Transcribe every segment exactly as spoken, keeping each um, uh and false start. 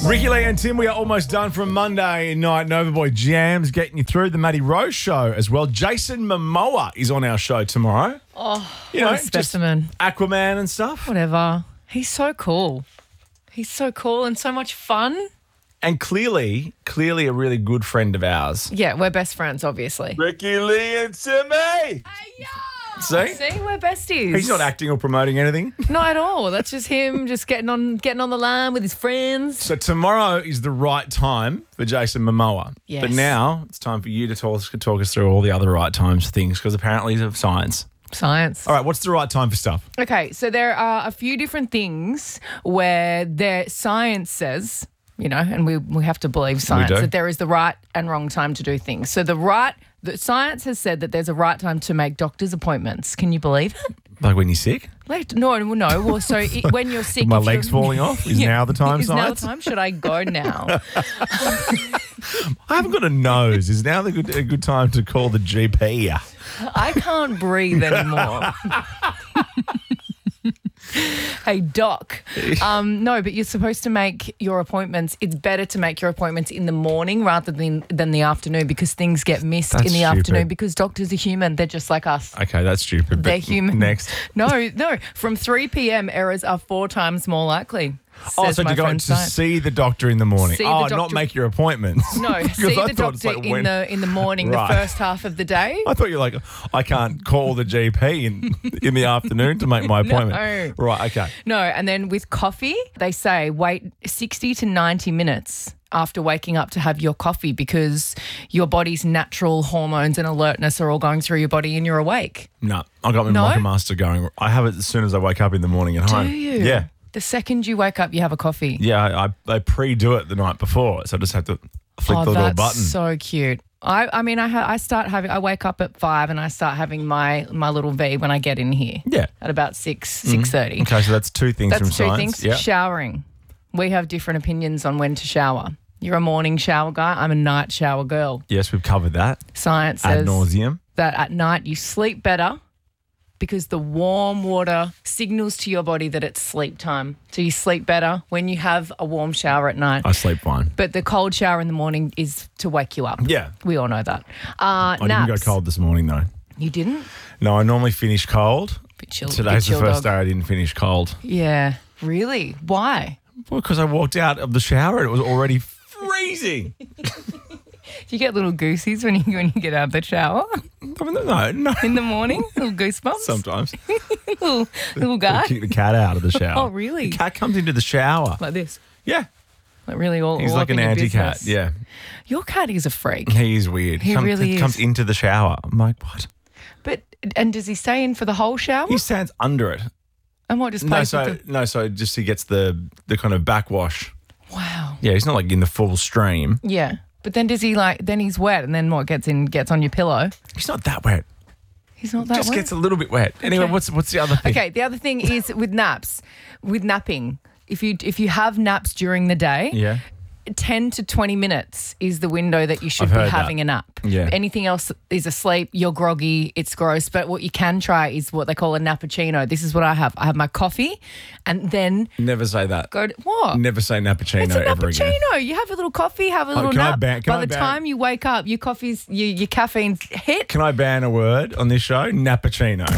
Ricky Lee and Tim, we are almost done from Monday night. Nova Boy Jams getting you through the Matty Rose show as well. Jason Momoa is on our show tomorrow. Oh, You what know, a specimen. just Aquaman and stuff. Whatever. He's so cool. He's so cool and so much fun. And clearly, clearly a really good friend of ours. Yeah, we're best friends, obviously. Ricky Lee and Timmy. See? See, we're besties. He's not acting or promoting anything. Not at all. That's just him just getting on getting on the line with his friends. So tomorrow is the right time for Jason Momoa. Yes. But now it's time for you to talk, talk us through all the other right times for things because apparently it's of science. Science. All right, what's the right time for stuff? Okay, so there are a few different things where their science says, you know, and we, we have to believe science, do. that there is the right and wrong time to do things. So the right, the science has said that there's a right time to make doctor's appointments. Can you believe it? Like when you're sick? Like, no, no. Well, so it, when you're sick, My if legs you're- falling off? Is Yeah. now the time, Is now science? the time? Should I go now? I haven't got a nose. Is now the good, a good time to call the G P? I can't breathe anymore. Hey, doc. Um, no, but you're supposed to make your appointments. It's better to make your appointments in the morning rather than than the afternoon because things get missed That's in the stupid. afternoon because doctors are human. They're just like us. Okay, that's stupid. They're but human. Next. No, no. From three p.m. errors are four times more likely. Oh, says so my to go friend to Science. see the doctor in the morning. See the oh, not doctor- make your appointments. No, Because see I the thought it's doctor like in when- the in the morning, Right. the first half of the day. I thought you were like, I can't call the G P in in the afternoon to make my appointment. No. Right, okay. No, and then with coffee, they say wait sixty to ninety minutes after waking up to have your coffee because your body's natural hormones and alertness are all going through your body and you're awake. No, I got my No? Mocha Master going. I have it as soon as I wake up in the morning at home. Do you? Yeah. The second you wake up, you have a coffee. Yeah, I, I, I pre-do it the night before, so I just have to flick oh, the little that's button. so cute. I, I mean, I ha- I start having. I wake up at five and I start having my my little V when I get in here. Yeah. At about six six thirty. Okay, so that's two things That's from two science. things. Yeah. Showering. We have different opinions on when to shower. You're a morning shower guy. I'm a night shower girl. Yes, we've covered that Science ad says nauseum. that at night you sleep better because the warm water signals to your body that it's sleep time. So you sleep better when you have a warm shower at night. I sleep fine. But the cold shower in the morning is to wake you up. Yeah. We all know that. Uh, I naps. didn't go cold this morning though. You didn't? No, I normally finish cold. Bit chill, Today's bit the chill first dog. day I didn't finish cold. Yeah. Really? Why? Well, because I walked out of the shower and it was already freezing. Do you get little goosies when you when you get out of the shower I mean, no, no. in the morning? Little goosebumps? Sometimes. little, little guy? Kick the cat out of the shower. Oh, really? The cat comes into the shower. Like this. Yeah. Like really all He's all like up an in your anti-cat. business. Yeah. Your cat is a freak. He is weird. He Come- really he comes is. into the shower. I'm like, what? But and does he stay in for the whole shower? He stands under it. and what just No, plays so with the... no, so just he gets the the kind of backwash. Wow. Yeah, he's not like in the full stream. Yeah. But then does he like then he's wet and then what gets in gets on your pillow? He's not that wet. He's not that Just wet. gets a little bit wet. Anyway, Okay. what's what's the other thing? Okay, the other thing is with naps, with napping. If you if you have naps during the day, Yeah. ten to twenty minutes is the window that you should I've be heard that. having a nap. Yeah. Anything else is asleep, you're groggy, it's gross. But what you can try is what they call a nappuccino. This is what I have. I have my coffee and then Never say that. go to what? Never say nappuccino It's a ever again. nappuccino. You have a little coffee, have a little can I nap. ban- can By I the ban- time you wake up, your coffee's your, your caffeine's hit. Can I ban a word on this show? Nappuccino.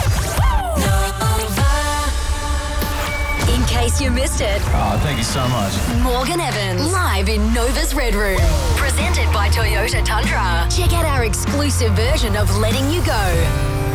In case you missed it, Oh, thank you so much. Morgan Evans, live in Nova's Red Room. Presented by Toyota Tundra. Check out our exclusive version of Letting You Go.